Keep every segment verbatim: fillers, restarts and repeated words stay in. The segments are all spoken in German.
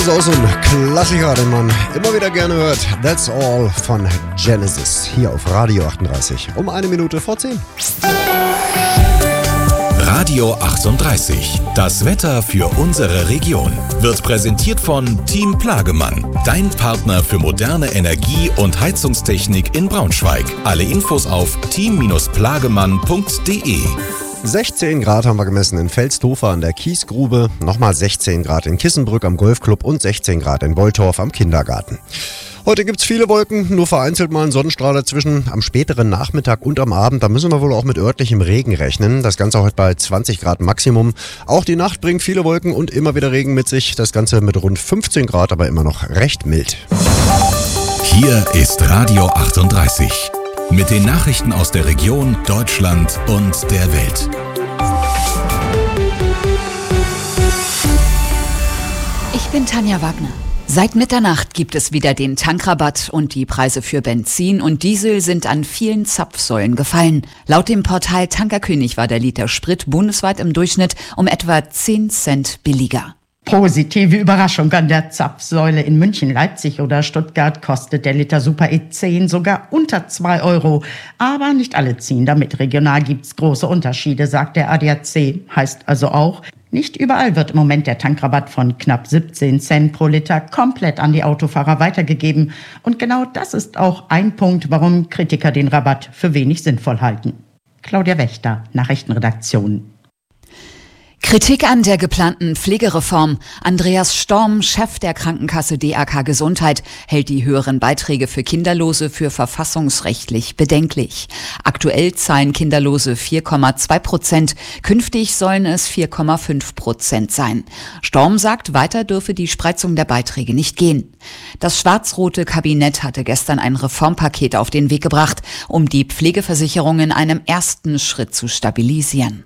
ist auch so ein Klassiker, den man immer wieder gerne hört. That's All von Genesis. Hier auf Radio achtunddreißig. Um eine Minute vor zehn. Radio achtunddreißig. Das Wetter für unsere Region wird präsentiert von Team Plagemann. Dein Partner für moderne Energie- und Heizungstechnik in Braunschweig. Alle Infos auf team plagemann punkt de. sechzehn Grad haben wir gemessen in Velsthofer an der Kiesgrube, nochmal sechzehn Grad in Kissenbrück am Golfclub und sechzehn Grad in Boltorf am Kindergarten. Heute gibt's viele Wolken, nur vereinzelt mal ein Sonnenstrahl dazwischen. Am späteren Nachmittag und am Abend, da müssen wir wohl auch mit örtlichem Regen rechnen. Das Ganze heute bei zwanzig Grad Maximum. Auch die Nacht bringt viele Wolken und immer wieder Regen mit sich. Das Ganze mit rund fünfzehn Grad, aber immer noch recht mild. Hier ist Radio achtunddreißig. Mit den Nachrichten aus der Region, Deutschland und der Welt. Ich bin Tanja Wagner. Seit Mitternacht gibt es wieder den Tankrabatt und die Preise für Benzin und Diesel sind an vielen Zapfsäulen gefallen. Laut dem Portal Tankerkönig war der Liter Sprit bundesweit im Durchschnitt um etwa zehn Cent billiger. Positive Überraschung an der Zapfsäule. In München, Leipzig oder Stuttgart kostet der Liter Super E zehn sogar unter zwei Euro. Aber nicht alle ziehen damit. Regional gibt's große Unterschiede, sagt der A D A C. Heißt also auch, nicht überall wird im Moment der Tankrabatt von knapp siebzehn Cent pro Liter komplett an die Autofahrer weitergegeben. Und genau das ist auch ein Punkt, warum Kritiker den Rabatt für wenig sinnvoll halten. Claudia Wächter, Nachrichtenredaktion. Kritik an der geplanten Pflegereform. Andreas Storm, Chef der Krankenkasse D A K Gesundheit, hält die höheren Beiträge für Kinderlose für verfassungsrechtlich bedenklich. Aktuell zahlen Kinderlose vier Komma zwei Prozent, künftig sollen es vier Komma fünf Prozent sein. Storm sagt, weiter dürfe die Spreizung der Beiträge nicht gehen. Das schwarz-rote Kabinett hatte gestern ein Reformpaket auf den Weg gebracht, um die Pflegeversicherung in einem ersten Schritt zu stabilisieren.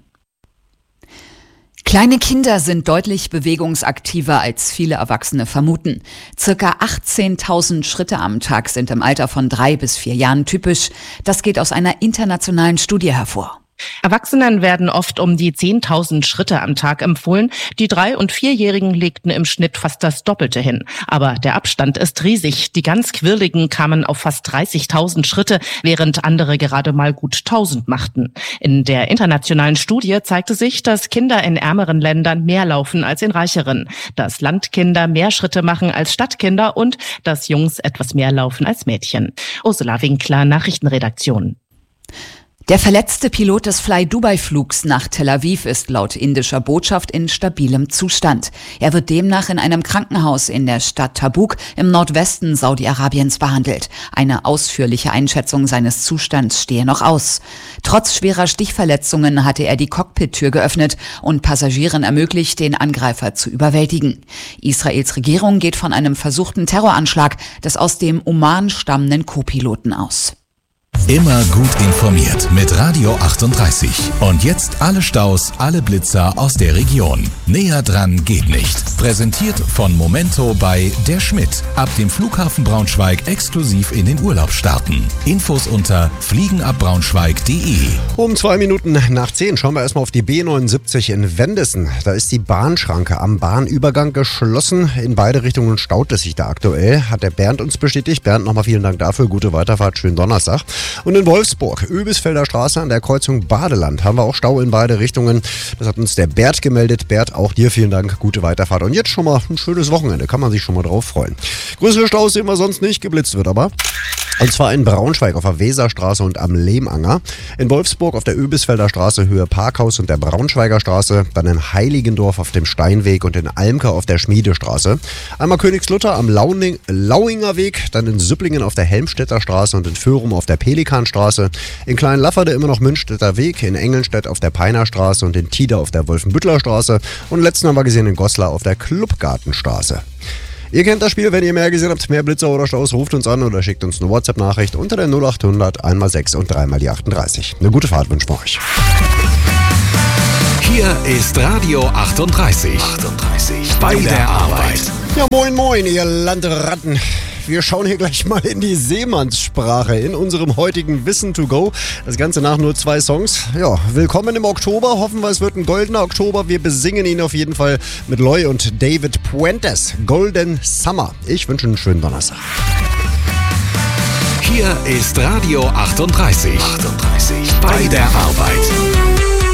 Kleine Kinder sind deutlich bewegungsaktiver, als viele Erwachsene vermuten. Circa achtzehntausend Schritte am Tag sind im Alter von drei bis vier Jahren typisch. Das geht aus einer internationalen Studie hervor. Erwachsenen werden oft um die zehntausend Schritte am Tag empfohlen. Die Drei- und Vierjährigen legten im Schnitt fast das Doppelte hin. Aber der Abstand ist riesig. Die ganz Quirligen kamen auf fast dreißigtausend Schritte, während andere gerade mal gut tausend machten. In der internationalen Studie zeigte sich, dass Kinder in ärmeren Ländern mehr laufen als in reicheren, dass Landkinder mehr Schritte machen als Stadtkinder und dass Jungs etwas mehr laufen als Mädchen. Ursula Winkler, Nachrichtenredaktion. Der verletzte Pilot des Fly-Dubai-Flugs nach Tel Aviv ist laut indischer Botschaft in stabilem Zustand. Er wird demnach in einem Krankenhaus in der Stadt Tabuk im Nordwesten Saudi-Arabiens behandelt. Eine ausführliche Einschätzung seines Zustands stehe noch aus. Trotz schwerer Stichverletzungen hatte er die Cockpit-Tür geöffnet und Passagieren ermöglicht, den Angreifer zu überwältigen. Israels Regierung geht von einem versuchten Terroranschlag des aus dem Oman stammenden Co-Piloten aus. Immer gut informiert mit Radio achtunddreißig. Und jetzt alle Staus, alle Blitzer aus der Region. Näher dran geht nicht. Präsentiert von Momento bei Der Schmidt. Ab dem Flughafen Braunschweig exklusiv in den Urlaub starten. Infos unter fliegenabbraunschweig punkt de. Um zwei Minuten nach zehn schauen wir erstmal auf die B neunundsiebzig in Wendessen. Da ist die Bahnschranke am Bahnübergang geschlossen. In beide Richtungen staut es sich da aktuell. Hat der Bernd uns bestätigt. Bernd, nochmal vielen Dank dafür. Gute Weiterfahrt. Schönen Donnerstag. Und in Wolfsburg, Öbisfelder Straße an der Kreuzung Badeland, haben wir auch Stau in beide Richtungen. Das hat uns der Bert gemeldet. Bert, auch dir vielen Dank, gute Weiterfahrt. Und jetzt schon mal ein schönes Wochenende, kann man sich schon mal drauf freuen. Größere Staus sehen wir sonst nicht, geblitzt wird aber. Und zwar in Braunschweig auf der Weserstraße und am Lehmanger. In Wolfsburg auf der Öbisfelder Straße Höhe Parkhaus und der Braunschweiger Straße. Dann in Heiligendorf auf dem Steinweg und in Almke auf der Schmiedestraße. Einmal Königslutter am Launing, Lauinger Weg. Dann in Süpplingen auf der Helmstedter Straße und in Föhrum auf der Pelikanstraße. In Kleinlafferde immer noch Münchstädter Weg. In Engelstedt auf der Peinerstraße und in Tida auf der Wolfenbüttler Straße. Und letzten haben wir gesehen in Goslar auf der Clubgartenstraße. Ihr kennt das Spiel, wenn ihr mehr gesehen habt, mehr Blitzer oder Staus, ruft uns an oder schickt uns eine WhatsApp-Nachricht unter der null acht hundert einmal sechs und dreimal die achtunddreißig. Eine gute Fahrt wünschen wir euch. Hier ist Radio achtunddreißig. achtunddreißig. Bei der Arbeit. Ja, moin moin, ihr Landratten. wir schauen hier gleich mal in die Seemannssprache in unserem heutigen Wissen to go. Das Ganze nach nur zwei Songs. Ja, willkommen im Oktober. Hoffen wir, es wird ein goldener Oktober. Wir besingen ihn auf jeden Fall mit Loy und David Puentes. Golden Summer. Ich wünsche einen schönen Donnerstag. Hier ist Radio achtunddreißig. achtunddreißig. Bei der Arbeit.